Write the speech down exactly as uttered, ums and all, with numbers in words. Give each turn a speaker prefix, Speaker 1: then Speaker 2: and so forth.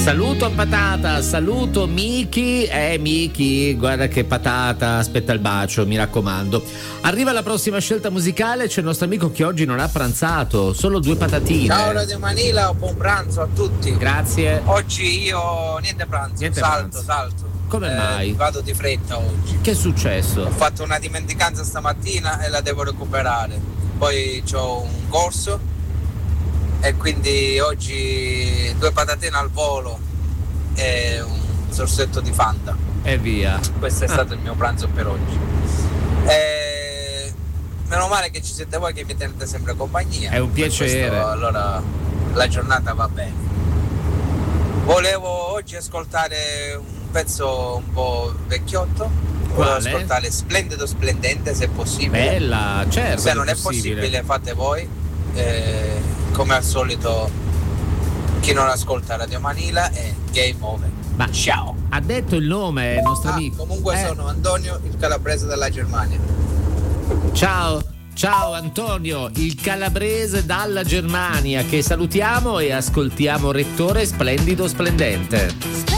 Speaker 1: Saluto Patata, saluto Miki, eh Miki, guarda che Patata, aspetta il bacio, mi raccomando. Arriva la prossima scelta musicale, c'è il nostro amico che oggi non ha pranzato, solo due patatine.
Speaker 2: Ciao Radio Manila, buon pranzo a tutti.
Speaker 1: Grazie.
Speaker 2: Oggi io niente pranzo,
Speaker 1: Niente
Speaker 2: salto,
Speaker 1: pranzo.
Speaker 2: salto.
Speaker 1: Come
Speaker 2: Eh,
Speaker 1: mai?
Speaker 2: Vado di fretta oggi.
Speaker 1: Che è successo?
Speaker 2: Ho fatto una dimenticanza stamattina e la devo recuperare. Poi ho un corso e quindi oggi due patatine al volo e un sorsetto di Fanta.
Speaker 1: E via.
Speaker 2: Questo è stato il mio pranzo per oggi. E meno male che ci siete voi che mi tenete sempre compagnia.
Speaker 1: È un
Speaker 2: Per
Speaker 1: piacere.
Speaker 2: questo, allora la giornata va bene. Volevo oggi ascoltare un pezzo un po' vecchiotto. Volevo
Speaker 1: Quale?
Speaker 2: ascoltare Splendido Splendente, se è possibile.
Speaker 1: Bella, certo.
Speaker 2: Se
Speaker 1: che
Speaker 2: non è possibile, fate voi. Eh, come al solito, chi non ascolta Radio Manila è game over.
Speaker 1: Ma
Speaker 2: ciao.
Speaker 1: Ha detto il nome, il nostro
Speaker 2: Ah,
Speaker 1: amico.
Speaker 2: comunque
Speaker 1: Eh.
Speaker 2: sono Antonio, il calabrese della Germania.
Speaker 1: Ciao, ciao Antonio, il calabrese dalla Germania, che salutiamo e ascoltiamo Rettore Splendido Splendente.